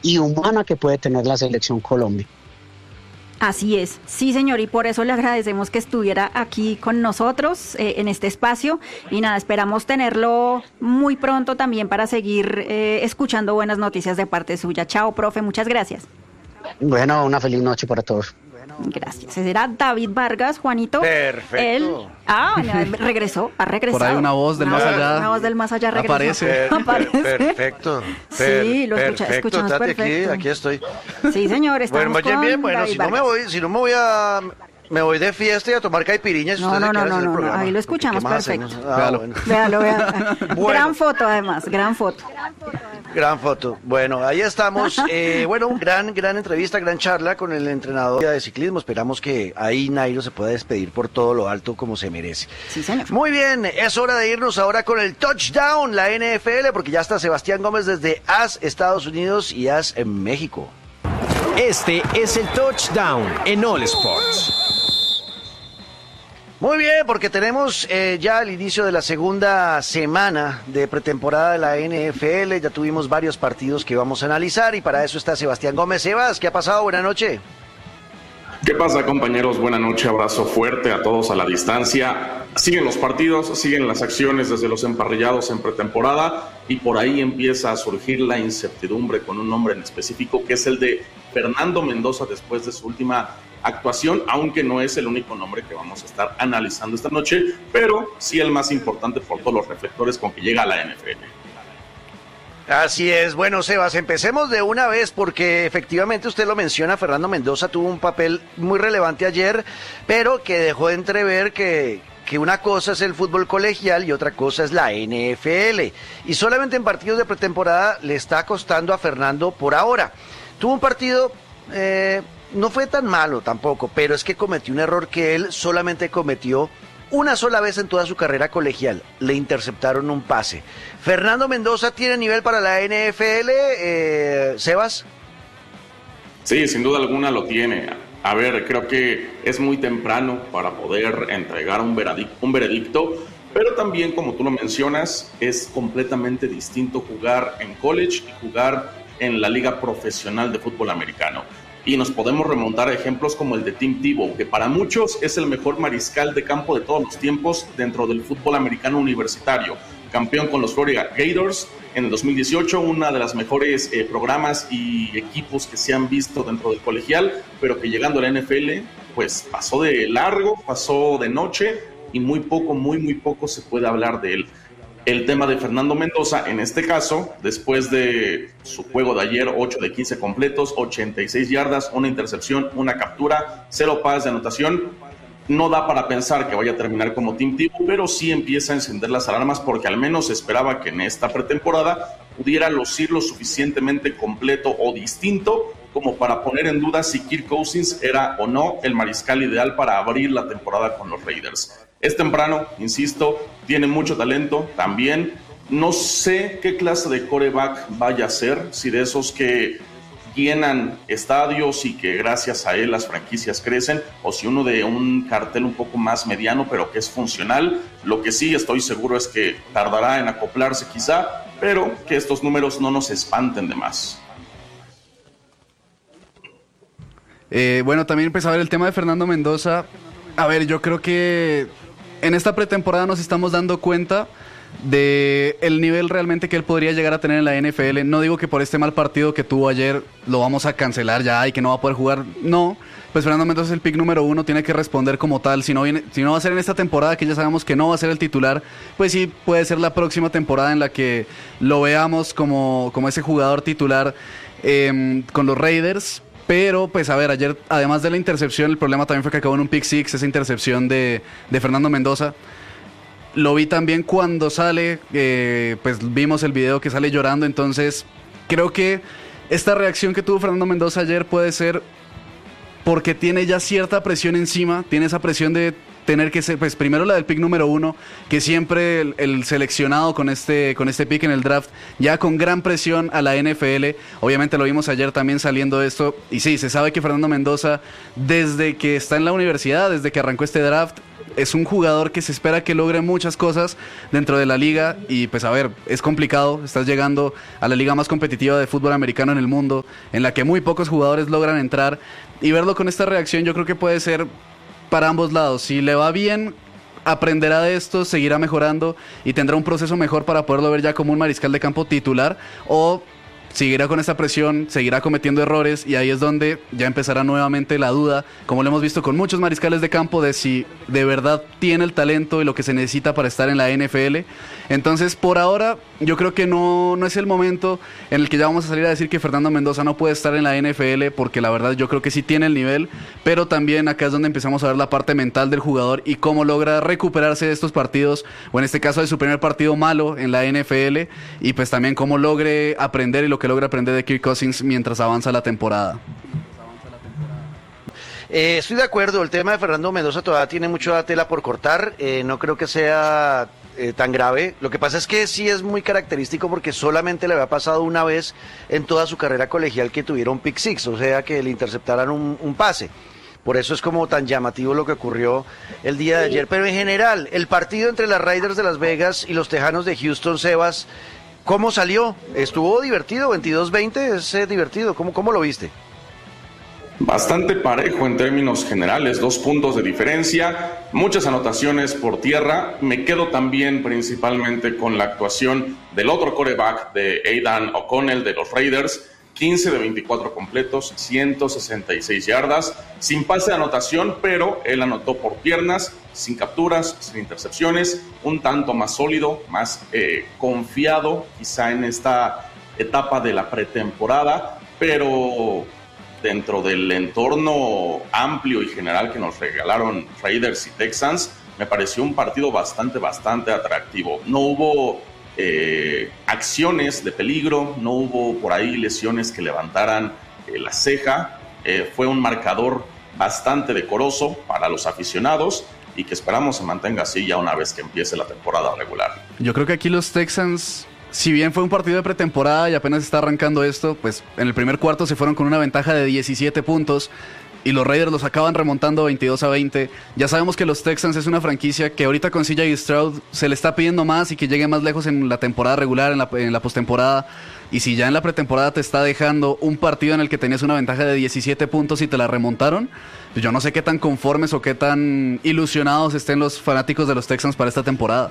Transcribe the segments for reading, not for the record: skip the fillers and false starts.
y humana que puede tener la selección Colombia. Así es, sí señor, y por eso le agradecemos que estuviera aquí con nosotros en este espacio y nada, esperamos tenerlo muy pronto también para seguir escuchando buenas noticias de parte suya. Chao, profe, muchas gracias. Bueno, una feliz noche para todos. Gracias. Ese era David Vargas, Juanito. Perfecto. Regresó, ha regresado. Por ahí una voz del más allá. Una voz del más allá regresó. Aparece. Perfecto. Sí, lo escuchamos Tati, perfecto. aquí estoy. Sí, señor, estamos Bueno, con bien, bueno, David si no me Vargas. me voy de fiesta y a tomar caipiriñas. No, ahí lo escuchamos perfecto. Bueno. Véalo. Bueno. Gran foto además, gran foto. Gran foto. Bueno, ahí estamos. Bueno, gran entrevista, gran charla con el entrenador de ciclismo. Esperamos que ahí Nairo se pueda despedir por todo lo alto como se merece. Sí, señor. Muy bien, es hora de irnos ahora con el touchdown, la NFL, porque ya está Sebastián Gómez desde AS Estados Unidos y AS en México. Este es el touchdown en All Sports. Muy bien, porque tenemos ya el inicio de la segunda semana de pretemporada de la NFL. Ya tuvimos varios partidos que vamos a analizar y para eso está Sebastián Gómez. Sebas, ¿qué ha pasado? Buenas noches. ¿Qué pasa, compañeros? Buenas noches, abrazo fuerte a todos a la distancia. Siguen los partidos, siguen las acciones desde los emparrillados en pretemporada y por ahí empieza a surgir la incertidumbre con un nombre en específico que es el de Fernando Mendoza después de su última actuación, aunque no es el único nombre que vamos a estar analizando esta noche, pero sí el más importante por todos los reflectores con que llega a la NFL. Así es. Bueno, Sebas, empecemos de una vez porque efectivamente usted lo menciona, Fernando Mendoza tuvo un papel muy relevante ayer, pero que dejó de entrever que una cosa es el fútbol colegial y otra cosa es la NFL. Y solamente en partidos de pretemporada le está costando a Fernando por ahora. Tuvo un partido, no fue tan malo tampoco, pero es que cometió un error que él solamente cometió una sola vez en toda su carrera colegial. Le interceptaron un pase. ¿Fernando Mendoza tiene nivel para la NFL, Sebas? Sí, sin duda alguna lo tiene. A ver, creo que es muy temprano para poder entregar un veredicto, pero también, como tú lo mencionas, es completamente distinto jugar en college y jugar en la liga profesional de fútbol americano. Y nos podemos remontar a ejemplos como el de Tim Tebow, que para muchos es el mejor mariscal de campo de todos los tiempos dentro del fútbol americano universitario. Campeón con los Florida Gators en el 2018, una de las mejores programas y equipos que se han visto dentro del colegial, pero que llegando a la NFL, pues pasó de largo, pasó de noche y muy poco se puede hablar de él. El tema de Fernando Mendoza, en este caso, después de su juego de ayer, 8 de 15 completos, 86 yardas, una intercepción, una captura, 0 pases de anotación, no da para pensar que vaya a terminar como Tim Tebow, pero sí empieza a encender las alarmas porque al menos esperaba que en esta pretemporada pudiera lucir lo suficientemente completo o distinto como para poner en duda si Kirk Cousins era o no el mariscal ideal para abrir la temporada con los Raiders. Es temprano, insisto, tiene mucho talento también. No sé qué clase de quarterback vaya a ser, si de esos que llenan estadios y que gracias a él las franquicias crecen, o si uno de un cartel un poco más mediano, pero que es funcional. Lo que sí estoy seguro es que tardará en acoplarse quizá, pero que estos números no nos espanten de más. Bueno, también empezó a ver el tema de Fernando Mendoza. A ver, yo creo que en esta pretemporada nos estamos dando cuenta de el nivel realmente que él podría llegar a tener en la NFL. No digo que por este mal partido que tuvo ayer lo vamos a cancelar ya y que no va a poder jugar. No, pues Fernando Mendoza es el pick número 1, tiene que responder como tal. Si no va a ser en esta temporada, que ya sabemos que no va a ser el titular, pues sí puede ser la próxima temporada en la que lo veamos como ese jugador titular con los Raiders. Pero, pues a ver, ayer, además de la intercepción, el problema también fue que acabó en un pick six, esa intercepción de Fernando Mendoza. Lo vi también cuando sale, pues vimos el video que sale llorando, entonces creo que esta reacción que tuvo Fernando Mendoza ayer puede ser porque tiene ya cierta presión encima, tiene esa presión de tener que ser, pues primero la del pick número 1, que siempre el seleccionado con este pick en el draft, ya con gran presión a la NFL. Obviamente lo vimos ayer también saliendo esto, y sí, se sabe que Fernando Mendoza, desde que está en la universidad, desde que arrancó este draft, es un jugador que se espera que logre muchas cosas dentro de la liga y pues a ver, es complicado, estás llegando a la liga más competitiva de fútbol americano en el mundo, en la que muy pocos jugadores logran entrar, y verlo con esta reacción yo creo que puede ser para ambos lados. Si le va bien, aprenderá de esto, seguirá mejorando y tendrá un proceso mejor para poderlo ver ya como un mariscal de campo titular, o seguirá con esta presión, seguirá cometiendo errores, y ahí es donde ya empezará nuevamente la duda, como lo hemos visto con muchos mariscales de campo, de si de verdad tiene el talento y lo que se necesita para estar en la NFL. Entonces, por ahora, yo creo que no es el momento en el que ya vamos a salir a decir que Fernando Mendoza no puede estar en la NFL, porque la verdad yo creo que sí tiene el nivel, pero también acá es donde empezamos a ver la parte mental del jugador y cómo logra recuperarse de estos partidos, o en este caso de su primer partido malo en la NFL, y pues también cómo logre aprender y lo que logra aprender de Kirk Cousins mientras avanza la temporada. Estoy de acuerdo, el tema de Fernando Mendoza todavía tiene mucha tela por cortar, no creo que sea tan grave. Lo que pasa es que sí es muy característico porque solamente le había pasado una vez en toda su carrera colegial que tuviera un pick six, o sea que le interceptaran un pase. Por eso es como tan llamativo lo que ocurrió el día de ayer. Pero en general, el partido entre las Raiders de Las Vegas y los Tejanos de Houston, Sebas, ¿cómo salió? ¿Estuvo divertido? 22-20 es divertido. ¿Cómo lo viste? Bastante parejo en términos generales, 2 puntos de diferencia, muchas anotaciones por tierra. Me quedo también principalmente con la actuación del otro quarterback de Aidan O'Connell de los Raiders, 15 de 24 completos, 166 yardas, sin pase de anotación, pero él anotó por piernas, sin capturas, sin intercepciones, un tanto más sólido, más confiado quizá en esta etapa de la pretemporada, pero dentro del entorno amplio y general que nos regalaron Raiders y Texans, me pareció un partido bastante atractivo. No hubo acciones de peligro, no hubo por ahí lesiones que levantaran la ceja. Fue un marcador bastante decoroso para los aficionados y que esperamos se mantenga así ya una vez que empiece la temporada regular. Yo creo que aquí los Texans, si bien fue un partido de pretemporada y apenas está arrancando esto, pues en el primer cuarto se fueron con una ventaja de 17 puntos y los Raiders los acaban remontando 22-20. Ya sabemos que los Texans es una franquicia que ahorita con CJ Stroud se le está pidiendo más y que llegue más lejos en la temporada regular, en la postemporada. Y si ya en la pretemporada te está dejando un partido en el que tenías una ventaja de 17 puntos y te la remontaron, pues yo no sé qué tan conformes o qué tan ilusionados estén los fanáticos de los Texans para esta temporada.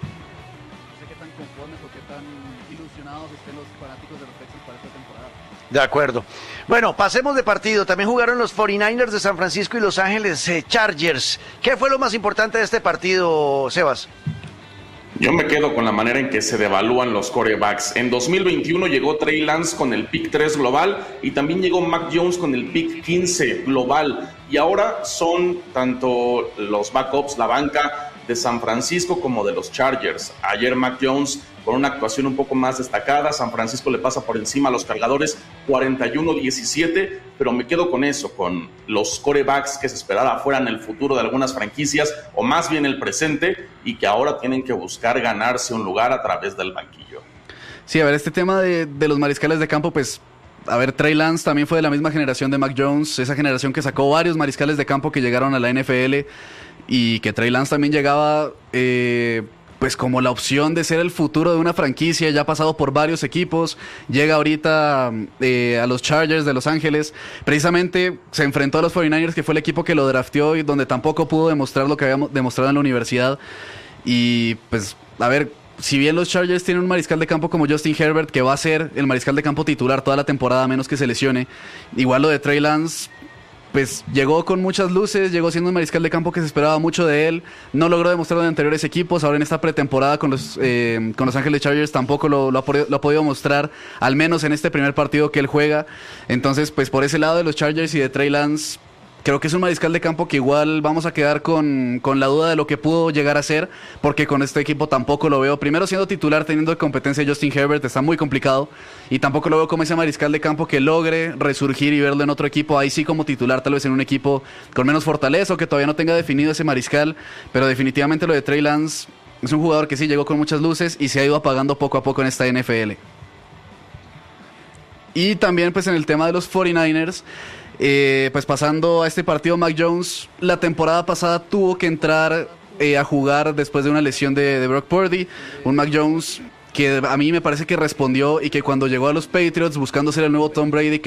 De acuerdo. Bueno, pasemos de partido. También jugaron los 49ers de San Francisco y Los Ángeles Chargers. ¿Qué fue lo más importante de este partido, Sebas? Yo me quedo con la manera en que se devalúan los quarterbacks. En 2021 llegó Trey Lance con el pick 3 global y también llegó Mac Jones con el pick 15 global. Y ahora son tanto los backups, la banca de San Francisco como de los Chargers. Ayer Mac Jones con una actuación un poco más destacada, San Francisco le pasa por encima a los Cargadores 41-17, pero me quedo con eso, con los quarterbacks que se esperaba fueran el futuro de algunas franquicias, o más bien el presente, y que ahora tienen que buscar ganarse un lugar a través del banquillo. Sí, a ver, este tema de los mariscales de campo, pues, a ver, Trey Lance también fue de la misma generación de Mac Jones, esa generación que sacó varios mariscales de campo que llegaron a la NFL, y que Trey Lance también llegaba pues como la opción de ser el futuro de una franquicia. Ya ha pasado por varios equipos, llega ahorita a los Chargers de Los Ángeles. Precisamente se enfrentó a los 49ers, que fue el equipo que lo drafteó y donde tampoco pudo demostrar lo que había demostrado en la universidad. Y pues, a ver, si bien los Chargers tienen un mariscal de campo como Justin Herbert, que va a ser el mariscal de campo titular toda la temporada, a menos que se lesione, igual lo de Trey Lance, pues llegó con muchas luces, llegó siendo un mariscal de campo que se esperaba mucho de él, no logró demostrarlo en anteriores equipos, ahora en esta pretemporada con los Ángeles Chargers tampoco lo ha podido mostrar, al menos en este primer partido que él juega. Entonces, pues por ese lado de los Chargers y de Trey Lance, Creo que es un mariscal de campo que igual vamos a quedar con la duda de lo que pudo llegar a ser, porque con este equipo tampoco lo veo. Primero, siendo titular, teniendo de competencia a Justin Herbert, está muy complicado. Y tampoco lo veo como ese mariscal de campo que logre resurgir y verlo en otro equipo. Ahí sí como titular, tal vez en un equipo con menos fortaleza o que todavía no tenga definido ese mariscal. Pero definitivamente lo de Trey Lance es un jugador que sí llegó con muchas luces y se ha ido apagando poco a poco en esta NFL. Y también pues en el tema de los 49ers... pues pasando a este partido, Mac Jones la temporada pasada tuvo que entrar a jugar después de una lesión de Brock Purdy. Un Mac Jones que a mí me parece que respondió y que cuando llegó a los Patriots buscando ser el nuevo Tom Brady,